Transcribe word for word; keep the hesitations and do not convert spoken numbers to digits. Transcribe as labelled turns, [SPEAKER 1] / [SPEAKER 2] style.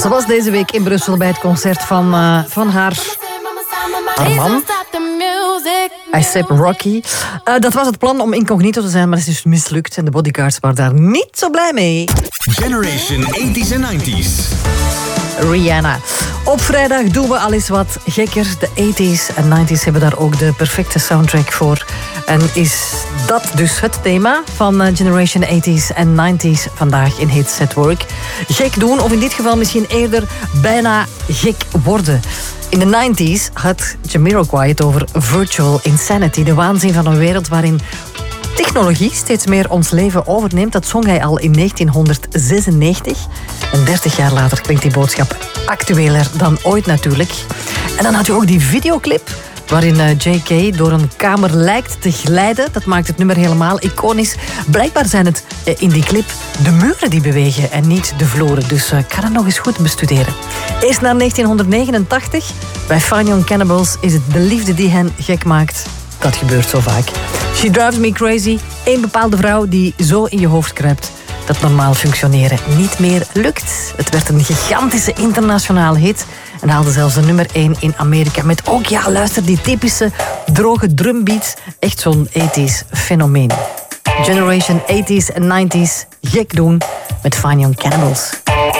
[SPEAKER 1] Ze was deze week in Brussel bij het concert van, uh, van haar, haar man. A$AP Rocky. Uh, dat was het plan om incognito te zijn, maar het is dus mislukt. En de bodyguards waren daar niet zo blij mee.
[SPEAKER 2] Generation tachtiger en negentiger.
[SPEAKER 1] Rihanna. Op vrijdag doen we al eens wat gekker. De tachtiger en negentiger hebben daar ook de perfecte soundtrack voor. En is dat dus het thema van Generation tachtiger en negentiger vandaag in Hits at Work. Gek doen, of in dit geval misschien eerder bijna gek worden. In de negentig's had Jamiroquai het over virtual insanity. De waanzin van een wereld waarin technologie steeds meer ons leven overneemt. Dat zong hij al in negentienhonderdzesennegentig. En dertig jaar later klinkt die boodschap actueler dan ooit natuurlijk. En dan had je ook die videoclip waarin J K door een kamer lijkt te glijden. Dat maakt het nummer helemaal iconisch. Blijkbaar zijn het in die clip de muren die bewegen en niet de vloeren. Dus ik ga dat nog eens goed bestuderen. Eerst naar negentienhonderdnegenentachtig. Bij Fine Young Cannibals is het de liefde die hen gek maakt. Dat gebeurt zo vaak. She Drives Me Crazy. Eén bepaalde vrouw die zo in je hoofd kruipt dat normaal functioneren niet meer lukt. Het werd een gigantische internationale hit en haalde zelfs een nummer één in Amerika. Met ook, ja, luister, die typische droge drumbeats. Echt zo'n tachtiger fenomeen. Generation tachtiger en negentiger gek doen met Fine Young Cannibals.